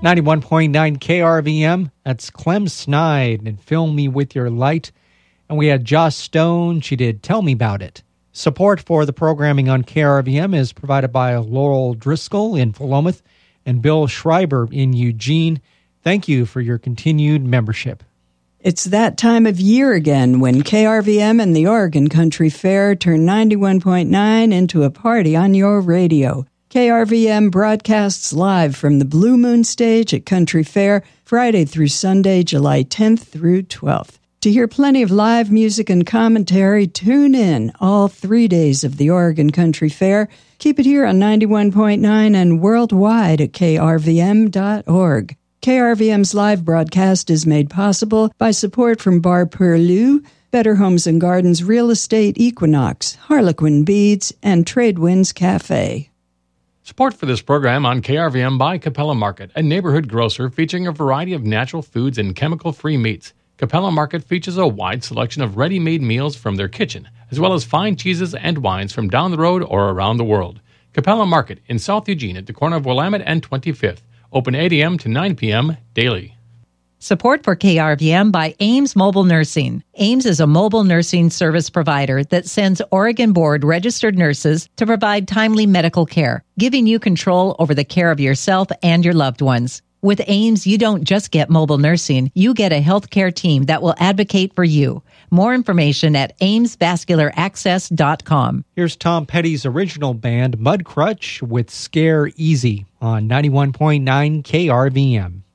91.9 KRVM, that's Clem Snide and Fill Me With Your Light. And we had Joss Stone, she did Tell Me About It. Support for the programming on KRVM is provided by Laurel Driscoll in Philomath and Bill Schreiber in Eugene. Thank you for your continued membership. It's that time of year again when KRVM and the Oregon Country Fair turn 91.9 into a party on your radio. KRVM broadcasts live from the Blue Moon Stage at Country Fair, Friday through Sunday, July 10th through 12th. To hear plenty of live music and commentary, tune in all 3 days of the Oregon Country Fair. Keep it here on 91.9 and worldwide at krvm.org. KRVM's live broadcast is made possible by support from Bar Perlu, Better Homes and Gardens Real Estate Equinox, Harlequin Beads, and Tradewinds Cafe. Support for this program on KRVM by Capella Market, a neighborhood grocer featuring a variety of natural foods and chemical-free meats. Capella Market features a wide selection of ready-made meals from their kitchen, as well as fine cheeses and wines from down the road or around the world. Capella Market in South Eugene at the corner of Willamette and 25th. Open 8 a.m. to 9 p.m. daily. Support for KRVM by Ames Mobile Nursing. Ames is a mobile nursing service provider that sends Oregon Board registered nurses to provide timely medical care, giving you control over the care of yourself and your loved ones. With Ames, you don't just get mobile nursing, you get a healthcare team that will advocate for you. More information at amesvascularaccess.com. Here's Tom Petty's original band, Mudcrutch, with Scare Easy on 91.9 KRVM.